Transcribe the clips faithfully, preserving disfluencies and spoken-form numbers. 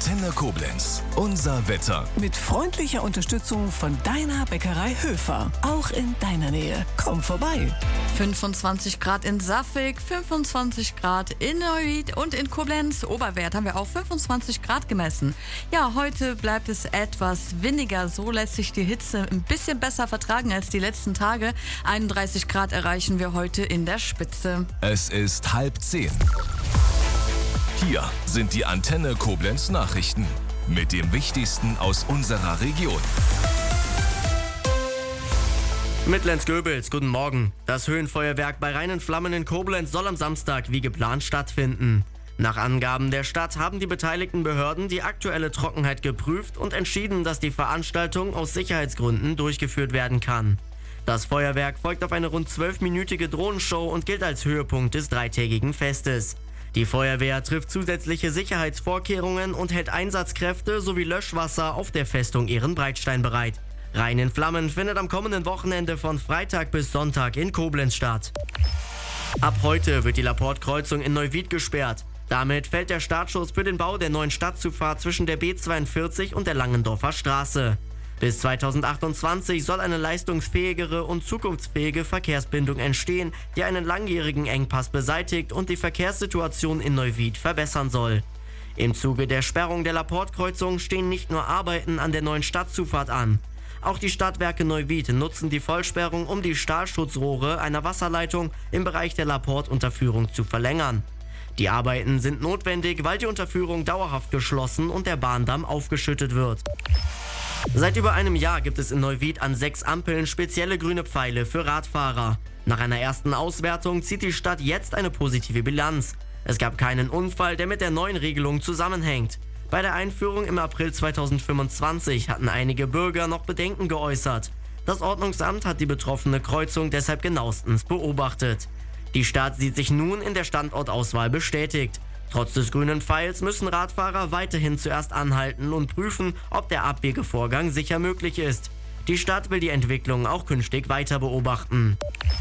Antenne Koblenz. Unser Wetter. Mit freundlicher Unterstützung von deiner Bäckerei Höfer. Auch in deiner Nähe. Komm vorbei. fünfundzwanzig Grad in Safwig, fünfundzwanzig Grad in Neuwied und in Koblenz. Oberwert haben wir auch fünfundzwanzig Grad gemessen. Ja, heute bleibt es etwas windiger. So lässt sich die Hitze ein bisschen besser vertragen als die letzten Tage. einunddreißig Grad erreichen wir heute in der Spitze. Es ist halb zehn. Hier sind die Antenne Koblenz Nachrichten mit dem Wichtigsten aus unserer Region. Mit Lenz Goebels, guten Morgen. Das Höhenfeuerwerk bei reinen Flammen in Koblenz soll am Samstag wie geplant stattfinden. Nach Angaben der Stadt haben die beteiligten Behörden die aktuelle Trockenheit geprüft und entschieden, dass die Veranstaltung aus Sicherheitsgründen durchgeführt werden kann. Das Feuerwerk folgt auf eine rund zwölfminütige Drohnenshow und gilt als Höhepunkt des dreitägigen Festes. Die Feuerwehr trifft zusätzliche Sicherheitsvorkehrungen und hält Einsatzkräfte sowie Löschwasser auf der Festung Ehrenbreitstein bereit. Rein in Flammen findet am kommenden Wochenende von Freitag bis Sonntag in Koblenz statt. Ab heute wird die Laporte-Kreuzung in Neuwied gesperrt. Damit fällt der Startschuss für den Bau der neuen Stadtzufahrt zwischen der B zweiundvierzig und der Langendorfer Straße. Bis zweitausendachtundzwanzig soll eine leistungsfähigere und zukunftsfähige Verkehrsbindung entstehen, die einen langjährigen Engpass beseitigt und die Verkehrssituation in Neuwied verbessern soll. Im Zuge der Sperrung der Laporte-Kreuzung stehen nicht nur Arbeiten an der neuen Stadtzufahrt an. Auch die Stadtwerke Neuwied nutzen die Vollsperrung, um die Stahlschutzrohre einer Wasserleitung im Bereich der Laporte-Unterführung zu verlängern. Die Arbeiten sind notwendig, weil die Unterführung dauerhaft geschlossen und der Bahndamm aufgeschüttet wird. Seit über einem Jahr gibt es in Neuwied an sechs Ampeln spezielle grüne Pfeile für Radfahrer. Nach einer ersten Auswertung zieht die Stadt jetzt eine positive Bilanz. Es gab keinen Unfall, der mit der neuen Regelung zusammenhängt. Bei der Einführung im April zweitausendfünfundzwanzig hatten einige Bürger noch Bedenken geäußert. Das Ordnungsamt hat die betroffene Kreuzung deshalb genauestens beobachtet. Die Stadt sieht sich nun in der Standortauswahl bestätigt. Trotz des grünen Pfeils müssen Radfahrer weiterhin zuerst anhalten und prüfen, ob der Abbiegevorgang sicher möglich ist. Die Stadt will die Entwicklung auch künftig weiter beobachten.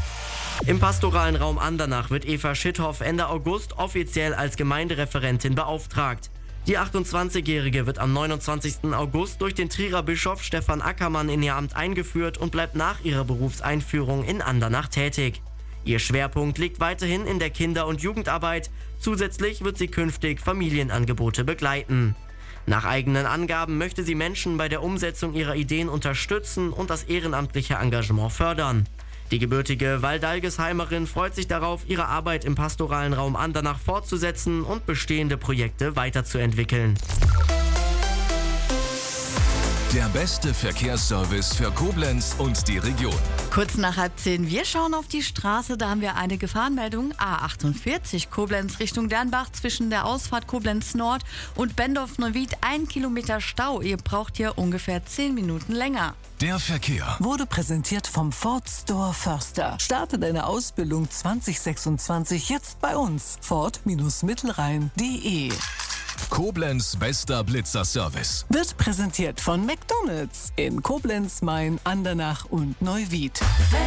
Im pastoralen Raum Andernach wird Eva Schitthoff Ende August offiziell als Gemeindereferentin beauftragt. Die achtundzwanzigjährige wird am neunundzwanzigsten August durch den Trierer Bischof Stefan Ackermann in ihr Amt eingeführt und bleibt nach ihrer Berufseinführung in Andernach tätig. Ihr Schwerpunkt liegt weiterhin in der Kinder- und Jugendarbeit. Zusätzlich wird sie künftig Familienangebote begleiten. Nach eigenen Angaben möchte sie Menschen bei der Umsetzung ihrer Ideen unterstützen und das ehrenamtliche Engagement fördern. Die gebürtige Waldalgesheimerin freut sich darauf, ihre Arbeit im pastoralen Raum Andernach fortzusetzen und bestehende Projekte weiterzuentwickeln. Der beste Verkehrsservice für Koblenz und die Region. Kurz nach halb zehn, wir schauen auf die Straße, da haben wir eine Gefahrenmeldung. A achtundvierzig Koblenz Richtung Dernbach zwischen der Ausfahrt Koblenz Nord und Bendorf-Neuwied ein Kilometer Stau. Ihr braucht hier ungefähr zehn Minuten länger. Der Verkehr Wurde präsentiert vom Ford Store Förster. Starte deine Ausbildung zwanzig sechsundzwanzig jetzt bei uns. Ford Mittelrhein punkt de. Koblenz bester Blitzerservice. Wird präsentiert von McDonald's in Koblenz, Main, Andernach und Neuwied.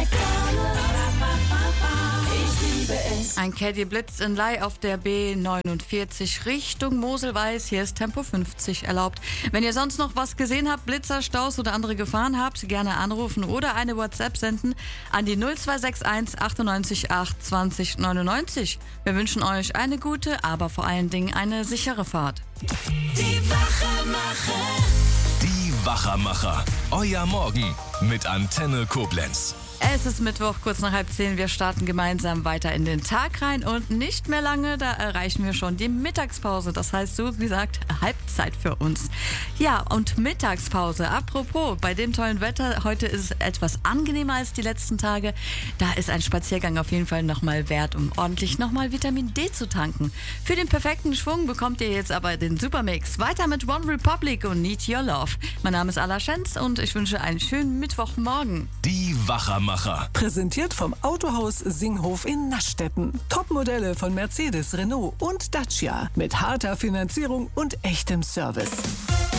Ein Caddy blitzt in Leih auf der B neunundvierzig Richtung Moselweiß. Hier ist Tempo fünfzig erlaubt. Wenn ihr sonst noch was gesehen habt, Blitzer, Staus oder andere Gefahren habt, gerne anrufen oder eine WhatsApp senden an die null zwei sechs eins achtundneunzig acht zwanzig neunundneunzig. Wir wünschen euch eine gute, aber vor allen Dingen eine sichere Fahrt. Die Wachermacher. Die Wachermacher. Euer Morgen mit Antenne Koblenz. Es ist Mittwoch, kurz nach halb zehn. Wir starten gemeinsam weiter in den Tag rein und nicht mehr lange, da erreichen wir schon die Mittagspause. Das heißt, so gesagt, Halbzeit für uns. Ja, und Mittagspause. Apropos, bei dem tollen Wetter, heute ist es etwas angenehmer als die letzten Tage. Da ist ein Spaziergang auf jeden Fall nochmal wert, um ordentlich nochmal Vitamin D zu tanken. Für den perfekten Schwung bekommt ihr jetzt aber den Supermix. Weiter mit One Republic und Need Your Love. Mein Name ist Ala Schenz und ich wünsche einen schönen Mittwochmorgen. Die Wachermacher. Präsentiert vom Autohaus Singhof in Naschstetten. Topmodelle von Mercedes, Renault und Dacia. Mit harter Finanzierung und echtem Service.